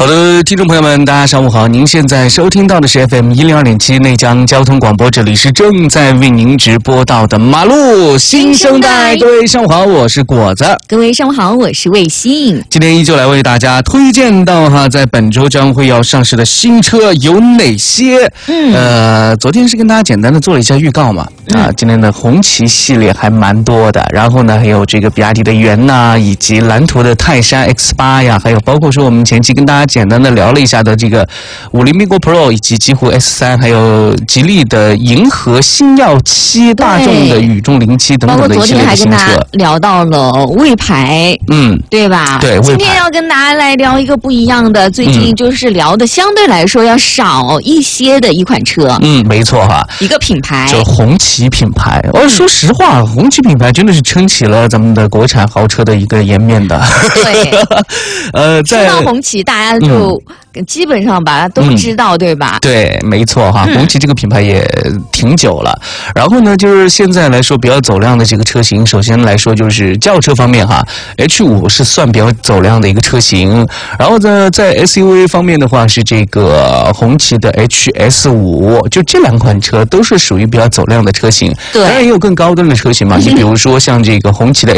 的，听众朋友们，大家上午好！您现在收听到的是 FM102.7内江交通广播，这里是正在为您直播到的马路新生代。各位上午好，我是果子。 各位上午好，我是卫星。 今天依旧来为大家推荐到在本周将会要上市的新车有哪些？昨天是跟大家简单的做了一下预告嘛。今天的红旗系列还蛮多的，然后呢，还有这个比亚迪的元呐，以及蓝图的泰山 X8 呀，还有包括说我们前期跟大家简单的聊了一下的这个50 Migo Pro 以及极狐 S3，还有吉利的银河星耀7、大众的宇众07等等的一系列的新车。包括昨天还跟大家聊到了魏牌，对吧？ 对， 今天要跟大家来聊一个不一样的，最近就是聊的相对来说要少一些的一款车。 没错哈， 一个品牌， 就红旗品牌。说实话，红旗品牌真的是撑起了咱们的国产豪车的一个颜面的。 对，说到红旗，大家就基本上吧都知道，对吧？ 对，没错哈，红旗这个品牌也挺久了。然后呢，就是现在来说比较走量的这个车型，首先来说就是轿车方面哈 ，H5是算比较走量的一个车型。然后呢，在 SUV 方面的话是这个红旗的 HS5，就这两款车都是属于比较走量的车型。 对， 当然也有更高端的车型嘛，你比如说像这个红旗的